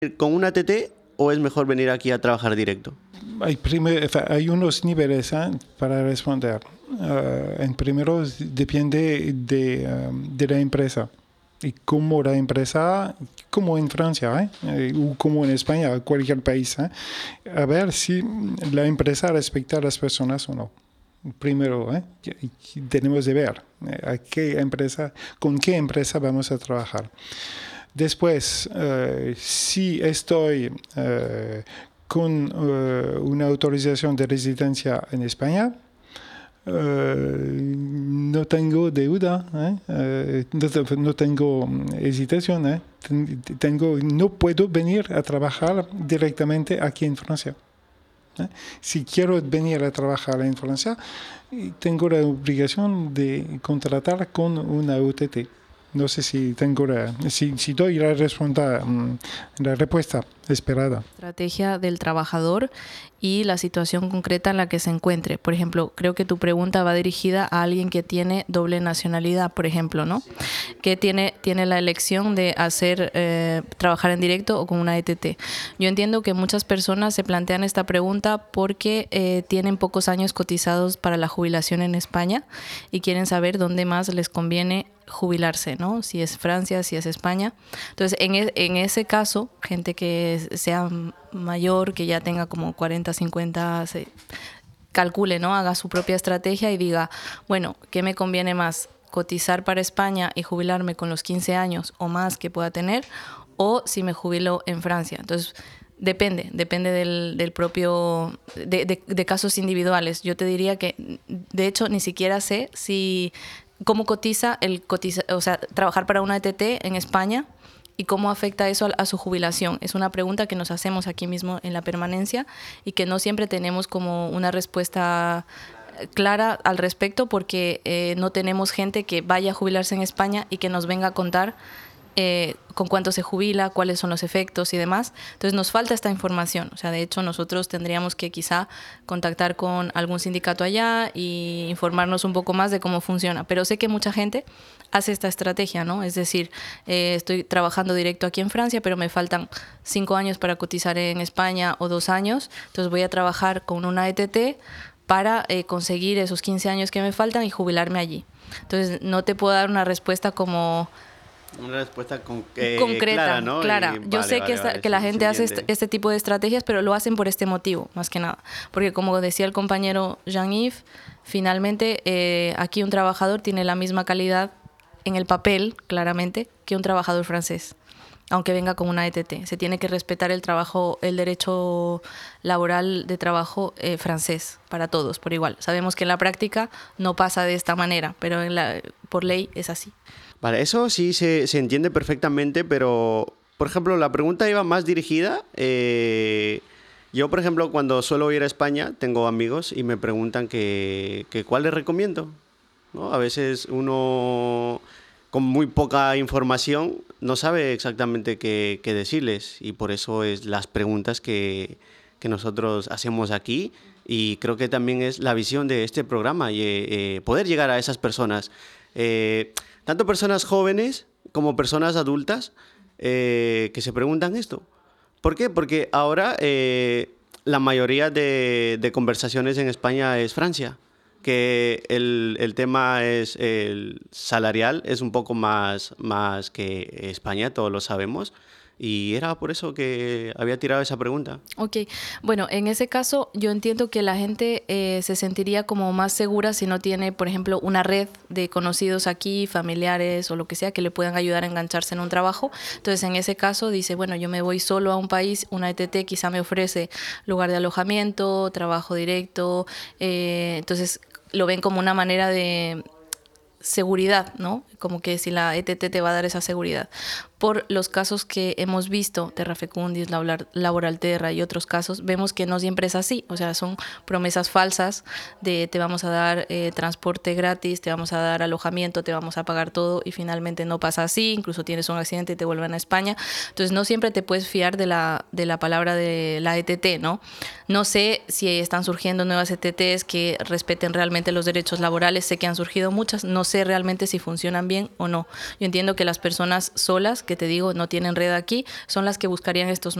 con una TT o es mejor venir aquí a trabajar directo? Hay unos niveles para responder. En primero depende de la empresa. Y como la empresa, como en Francia, o como en España, cualquier país, a ver si la empresa respeta a las personas o no. Primero, tenemos de ver con qué empresa vamos a trabajar. Después, si estoy con una autorización de residencia en España, no tengo deuda, no tengo hesitación, no puedo venir a trabajar directamente aquí en Francia. Si quiero venir a trabajar en Francia, tengo la obligación de contratar con una UTT. No sé si si doy la respuesta esperada. Estrategia del trabajador y la situación concreta en la que se encuentre. Por ejemplo, creo que tu pregunta va dirigida a alguien que tiene doble nacionalidad, por ejemplo, ¿no? Que tiene la elección de trabajar en directo o con una ETT. Yo entiendo que muchas personas se plantean esta pregunta porque tienen pocos años cotizados para la jubilación en España y quieren saber dónde más les conviene jubilarse, ¿no? Si es Francia, si es España. Entonces, en ese caso, gente que sea mayor, que ya tenga como 40, 50, calcule, ¿no? Haga su propia estrategia y diga, bueno, ¿qué me conviene más? ¿Cotizar para España y jubilarme con los 15 años o más que pueda tener? ¿O si me jubilo en Francia? Entonces, depende del propio, de casos individuales. Yo te diría que, de hecho, ni siquiera sé cómo cotiza o sea, trabajar para una ETT en España y cómo afecta eso a su jubilación. Es una pregunta que nos hacemos aquí mismo en la permanencia y que no siempre tenemos como una respuesta clara al respecto porque no tenemos gente que vaya a jubilarse en España y que nos venga a contar con cuánto se jubila, cuáles son los efectos y demás. Entonces nos falta esta información. O sea, de hecho nosotros tendríamos que quizá contactar con algún sindicato allá y informarnos un poco más de cómo funciona. Pero sé que mucha gente hace esta estrategia, ¿no? Es decir, estoy trabajando directo aquí en Francia, pero me faltan 5 años para cotizar en España o 2 años. Entonces voy a trabajar con una ETT para conseguir esos 15 años que me faltan y jubilarme allí. Entonces no te puedo dar una respuesta como una respuesta concreta, clara, ¿no? clara. Yo sé que la gente hace este tipo de estrategias, pero lo hacen por este motivo, más que nada. Porque como decía el compañero Jean-Yves, finalmente aquí un trabajador tiene la misma calidad en el papel, claramente, que un trabajador francés, aunque venga con una ETT. Se tiene que respetar el derecho laboral de trabajo francés para todos, por igual. Sabemos que en la práctica no pasa de esta manera, pero por ley es así. Vale, eso sí se entiende perfectamente, pero, por ejemplo, la pregunta iba más dirigida. Yo, por ejemplo, cuando suelo ir a España, tengo amigos y me preguntan que cuál les recomiendo, ¿no? A veces uno, con muy poca información, no sabe exactamente qué decirles, y por eso es las preguntas que nosotros hacemos aquí, y creo que también es la visión de este programa, y poder llegar a esas personas. Tanto personas jóvenes como personas adultas que se preguntan esto. ¿Por qué? Porque ahora la mayoría de conversaciones en España es Francia, que el tema es el salarial, es un poco más que España, todos lo sabemos. Y era por eso que había tirado esa pregunta. Ok, bueno, en ese caso yo entiendo que la gente se sentiría como más segura si no tiene, por ejemplo, una red de conocidos aquí, familiares o lo que sea, que le puedan ayudar a engancharse en un trabajo. Entonces, en ese caso dice, bueno, yo me voy solo a un país, una ETT quizá me ofrece lugar de alojamiento, trabajo directo, entonces lo ven como una manera de seguridad, ¿no? Como que si la ETT te va a dar esa seguridad. Por los casos que hemos visto, Terra Fecundis, Laboral Terra y otros casos, vemos que no siempre es así. O sea, son promesas falsas de te vamos a dar transporte gratis, te vamos a dar alojamiento, te vamos a pagar todo, y finalmente no pasa así. Incluso tienes un accidente y te vuelven a España. Entonces no siempre te puedes fiar de la palabra de la ETT, ¿no? No sé si están surgiendo nuevas ETTs que respeten realmente los derechos laborales. Sé que han surgido muchas. No sé realmente si funcionan bien o no. Yo entiendo que las personas solas que te digo no tienen red aquí, son las que buscarían estos